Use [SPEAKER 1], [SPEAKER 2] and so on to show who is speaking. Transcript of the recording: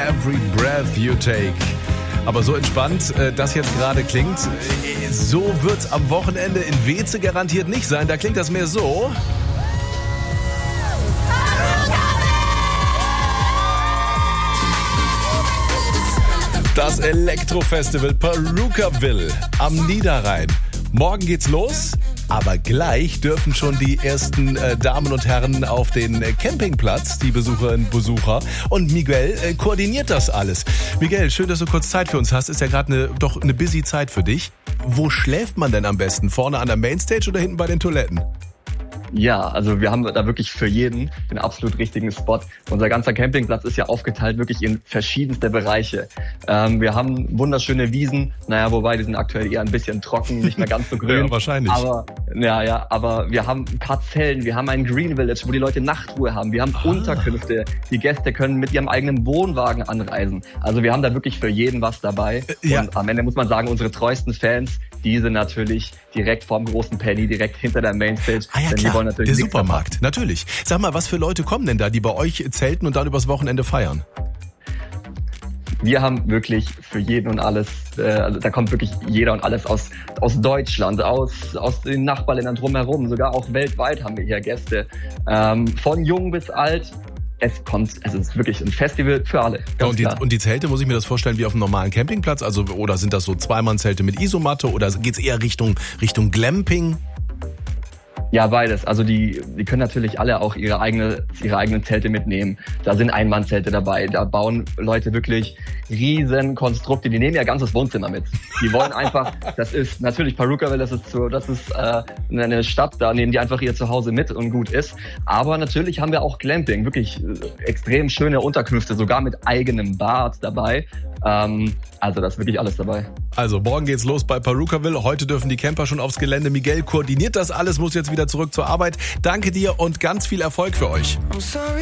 [SPEAKER 1] Every Breath You Take. Aber so entspannt das jetzt gerade klingt, so wird's am Wochenende in Weze garantiert nicht sein. Da klingt das mehr so. Das Elektrofestival Perukaville am Niederrhein. Morgen geht's los, aber gleich dürfen schon die ersten Damen und Herren auf den Campingplatz, die Besucherinnen und Besucher. Und Miguel koordiniert das alles. Miguel, schön, dass du kurz Zeit für uns hast. Ist ja gerade eine busy Zeit für dich. Wo schläft man denn am besten? Vorne an der Mainstage oder hinten bei den Toiletten?
[SPEAKER 2] Ja, also wir haben da wirklich für jeden den absolut richtigen Spot. Unser ganzer Campingplatz ist ja aufgeteilt wirklich in verschiedenste Bereiche. Wir haben wunderschöne Wiesen, wobei die sind aktuell eher ein bisschen trocken, nicht mehr ganz so grün.
[SPEAKER 1] Ja, wahrscheinlich.
[SPEAKER 2] Aber wir haben ein paar Zellen, wir haben ein Green Village, wo die Leute Nachtruhe haben. Wir haben Unterkünfte, die Gäste können mit ihrem eigenen Wohnwagen anreisen. Also wir haben da wirklich für jeden was dabei.
[SPEAKER 1] Ja.
[SPEAKER 2] Und am Ende muss man sagen, unsere treuesten Fans, die sind natürlich direkt vorm großen Penny, direkt hinter der Mainstage.
[SPEAKER 1] Ah ja,
[SPEAKER 2] denn
[SPEAKER 1] klar,
[SPEAKER 2] die wollen natürlich
[SPEAKER 1] der Supermarkt, natürlich. Sag mal, was für Leute kommen denn da, die bei euch zelten und dann übers Wochenende feiern?
[SPEAKER 2] Wir haben wirklich für jeden und alles, also da kommt wirklich jeder und alles aus Deutschland, aus den Nachbarländern drumherum, sogar auch weltweit haben wir hier Gäste. Von jung bis alt. Es ist wirklich ein Festival für alle.
[SPEAKER 1] Ja, und die Zelte, muss ich mir das vorstellen wie auf einem normalen Campingplatz? Also, oder sind das so Zweimann-Zelte mit Isomatte oder geht's eher Richtung Glamping?
[SPEAKER 2] Ja, beides. Also die können natürlich alle auch ihre eigenen Zelte mitnehmen. Da sind Einmannzelte dabei. Da bauen Leute wirklich riesen Konstrukte. Die nehmen ja ganzes Wohnzimmer mit. Die wollen einfach, das ist natürlich Perukaville, das ist eine Stadt, da nehmen die einfach ihr Zuhause mit und gut ist. Aber natürlich haben wir auch Glamping, wirklich extrem schöne Unterkünfte, sogar mit eigenem Bad dabei. Also da ist wirklich alles dabei.
[SPEAKER 1] Also morgen geht's los bei Perukaville. Heute dürfen die Camper schon aufs Gelände. Miguel koordiniert das alles, muss jetzt wieder zurück zur Arbeit. Danke dir und ganz viel Erfolg für euch.